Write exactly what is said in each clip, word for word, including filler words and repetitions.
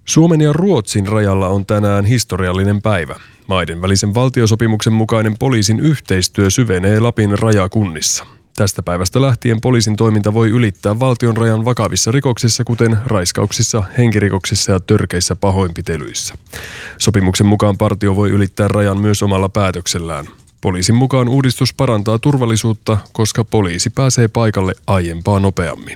Suomen ja Ruotsin rajalla on tänään historiallinen päivä. Maiden välisen valtiosopimuksen mukainen poliisin yhteistyö syvenee Lapin rajakunnissa. Tästä päivästä lähtien poliisin toiminta voi ylittää valtion rajan vakavissa rikoksissa, kuten raiskauksissa, henkirikoksissa ja törkeissä pahoinpitelyissä. Sopimuksen mukaan partio voi ylittää rajan myös omalla päätöksellään. Poliisin mukaan uudistus parantaa turvallisuutta, koska poliisi pääsee paikalle aiempaa nopeammin.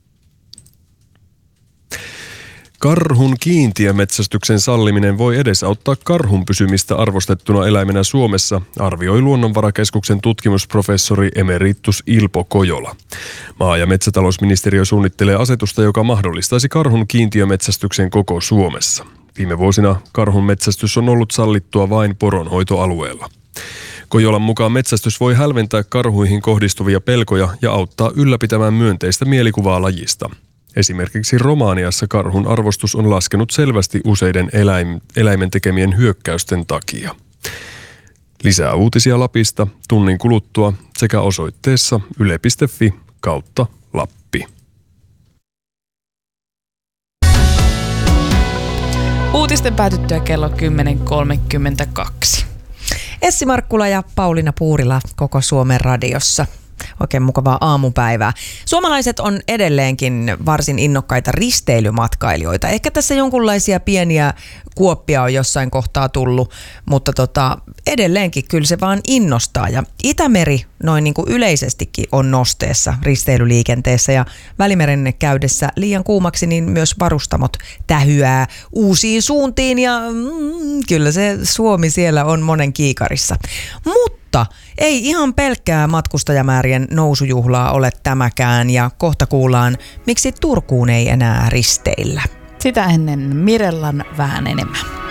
Karhun kiintiömetsästyksen salliminen voi edesauttaa karhun pysymistä arvostettuna eläimenä Suomessa, arvioi Luonnonvarakeskuksen tutkimusprofessori emeritus Ilpo Kojola. Maa- ja metsätalousministeriö suunnittelee asetusta, joka mahdollistaisi karhun kiintiömetsästyksen koko Suomessa. Viime vuosina karhun metsästys on ollut sallittua vain poronhoitoalueella. Kojolan mukaan metsästys voi hälventää karhuihin kohdistuvia pelkoja ja auttaa ylläpitämään myönteistä mielikuvaa lajista. Esimerkiksi Romaniassa karhun arvostus on laskenut selvästi useiden eläim- eläimen tekemien hyökkäysten takia. Lisää uutisia Lapista tunnin kuluttua sekä osoitteessa yle piste fi kautta Lappi. Uutisten päätyttyä kello kymmenen kolmekymmentäkaksi. Essi Markkula ja Pauliina Puurila koko Suomen radiossa. Oikein mukavaa aamupäivää. Suomalaiset on edelleenkin varsin innokkaita risteilymatkailijoita. Ehkä tässä jonkunlaisia pieniä kuoppia on jossain kohtaa tullut, mutta tota, edelleenkin kyllä se vaan innostaa. Ja Itämeri noin niin kuin yleisestikin on nosteessa risteilyliikenteessä ja Välimeren käydessä liian kuumaksi, niin myös varustamot tähyää uusiin suuntiin ja mm, kyllä se Suomi siellä on monen kiikarissa. Mutta ei ihan pelkkää matkustajamäärien nousujuhlaa ole tämäkään ja kohta kuullaan, miksi Turkuun ei enää risteillä. Sitä ennen Mirellan vähän enemmän.